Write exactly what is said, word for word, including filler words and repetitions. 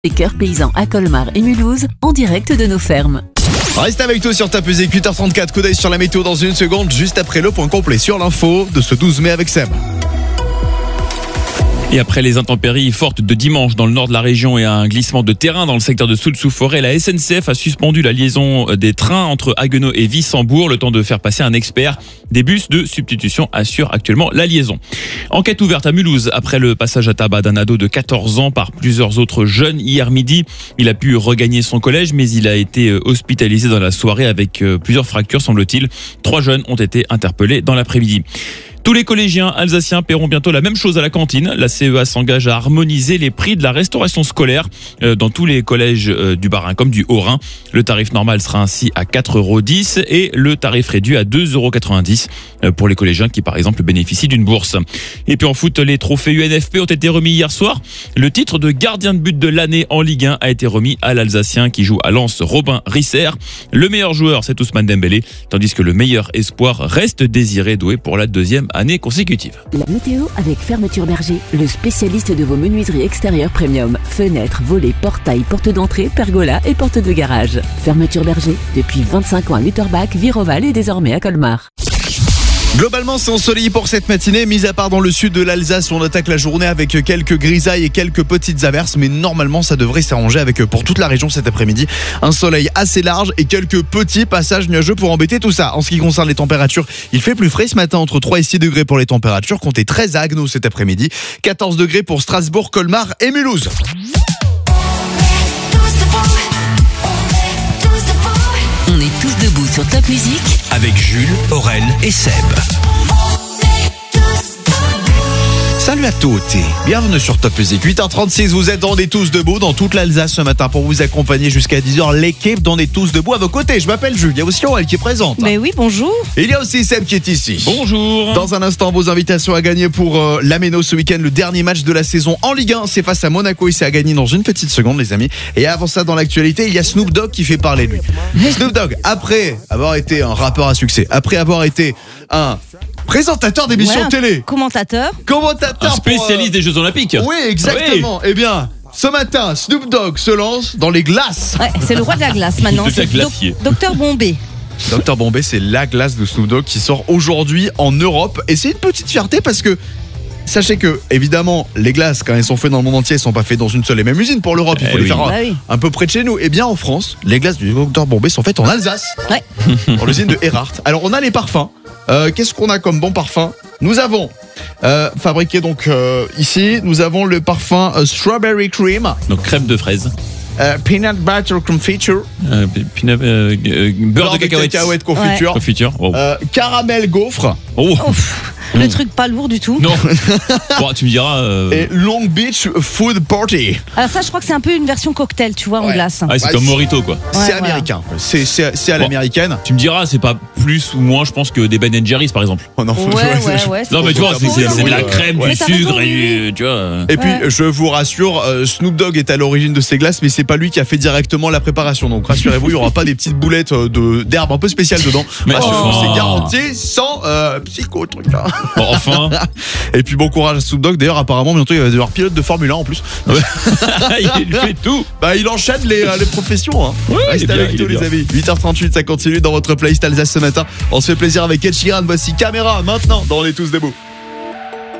Les cœurs paysans à Colmar et Mulhouse, en direct de nos fermes. Reste avec nous sur Ta Musique, huit heures trente-quatre, coup d'œil sur la météo dans une seconde, juste après le point complet sur l'info de ce douze mai avec Seb. Et après les intempéries fortes de dimanche dans le nord de la région et un glissement de terrain dans le secteur de Soultz-sous-Forêt, la S N C F a suspendu la liaison des trains entre Haguenau et Wissembourg, le temps de faire passer un expert. Des bus de substitution assurent actuellement la liaison. Enquête ouverte à Mulhouse après le passage à tabac d'un ado de quatorze ans par plusieurs autres jeunes hier midi. Il a pu regagner son collège, mais il a été hospitalisé dans la soirée avec plusieurs fractures, semble-t-il. Trois jeunes ont été interpellés dans l'après-midi. Tous les collégiens alsaciens paieront bientôt la même chose à la cantine. La C E A s'engage à harmoniser les prix de la restauration scolaire dans tous les collèges du Bas-Rhin comme du Haut-Rhin. Le tarif normal sera ainsi à quatre euros dix et le tarif réduit à deux euros quatre-vingt-dix pour les collégiens qui, par exemple, bénéficient d'une bourse. Et puis en foot, les trophées U N F P ont été remis hier soir. Le titre de gardien de but de l'année en Ligue un a été remis à l'Alsacien qui joue à Lens, Robin Risser. Le meilleur joueur, c'est Ousmane Dembélé, tandis que le meilleur espoir reste Désiré Doué pour la deuxième année consécutive. La météo avec Fermeture Berger, le spécialiste de vos menuiseries extérieures premium. Fenêtres, volets, portails, portes d'entrée, pergolas et portes de garage. Fermeture Berger, depuis vingt-cinq ans à Lutterbach, Viroval et désormais à Colmar. Globalement, c'est ensoleillé pour cette matinée, mis à part dans le sud de l'Alsace où on attaque la journée avec quelques grisailles et quelques petites averses, mais normalement ça devrait s'arranger avec pour toute la région cet après-midi. Un soleil assez large et quelques petits passages nuageux pour embêter tout ça. En ce qui concerne les températures, il fait plus frais ce matin, entre trois et six degrés pour les températures, comptez treize à Haguenau cet après-midi, quatorze degrés pour Strasbourg, Colmar et Mulhouse. On est tous debout sur Top Musique avec Jules, Aurel et Seb. Salut à tous, bienvenue sur Top Musique. huit heures trente-six, vous êtes dans des tous debout dans toute l'Alsace ce matin pour vous accompagner jusqu'à dix heures. L'équipe dans des tous debout à vos côtés. Je m'appelle Jules, il y a aussi Aurel qui est présente. Mais oui, bonjour. Et il y a aussi Seb qui est ici. Bonjour. Dans un instant, vos invitations à gagner pour euh, la Méno ce week-end, le dernier match de la saison en Ligue un. C'est face à Monaco et c'est à gagner dans une petite seconde, les amis. Et avant ça, dans l'actualité, il y a Snoop Dogg qui fait parler de lui. Snoop Dogg, après avoir été un rappeur à succès, après avoir été un présentateur d'émissions Ouais, télé, Commentateur. commentateur, Un spécialiste pour, euh, des Jeux Olympiques. Oui, exactement. Eh bien, ce matin, Snoop Dogg se lance dans les glaces. Ouais, c'est le roi de la glace maintenant. Tout C'est un glacier. Doc- Docteur Bombay. docteur Bombay, c'est la glace de Snoop Dogg qui sort aujourd'hui en Europe. Et c'est une petite fierté parce que sachez que, évidemment, les glaces, quand elles sont faites dans le monde entier, elles sont pas faites dans une seule et même usine pour l'Europe. Il faut Eh les oui. faire Bah oui. un peu près de chez nous. Et bien en France, les glaces du docteur Bombay sont faites en Alsace, Ouais. dans l'usine de Erhardt. Alors on a les parfums. Euh, qu'est-ce qu'on a comme bon parfum ? Nous avons euh, fabriqué donc euh, ici, nous avons le parfum euh, Strawberry Cream, Donc crème de fraise, euh, Peanut Butter Confiture, euh, pina- euh, euh, beurre, de cacahuète, confiture, confiture. Oh. euh, caramel gaufre Oh. Ouf, le truc pas lourd du tout. Non. Bon, tu me diras. euh, et Long Beach Food Party. Alors ça, je crois que c'est un peu une version cocktail, tu vois, en Ouais. glace. Ah, c'est Ouais, comme c'est- Morito, quoi. C'est Ouais, voilà. américain, c'est, c'est, c'est à Bon. l'américaine. Tu me diras, c'est pas plus ou moins, je pense, que des Ben and Jerry's, par exemple. Oh non, Ouais, ouais, ouais. Non, mais tu vois, c'est, c'est- c'est de la crème, Ouais, du t'as sucre, raison, et oui. du- tu vois. Et puis, Ouais. je vous rassure, euh, Snoop Dogg est à l'origine de ces glaces, mais c'est pas lui qui a fait directement la préparation. Donc rassurez-vous, il y aura pas des petites boulettes euh, de, d'herbe un peu spéciales dedans. Mais Rassurez-vous, enfin. c'est garanti sans euh, psycho truc là. Bon, enfin. Et puis bon courage à Snoop Dogg. D'ailleurs, apparemment, bientôt il va y avoir pilote de Formule un en plus. Il fait tout. Bah, il enchaîne les, euh, les professions. Hein. Ouais, il est Restez bien, avec il nous, est les bien. amis. huit heures trente-huit, ça continue dans votre playlist Alsace ce matin. On se fait plaisir avec Ed Sheeran. Voici Caméra maintenant dans Les Tous Debout.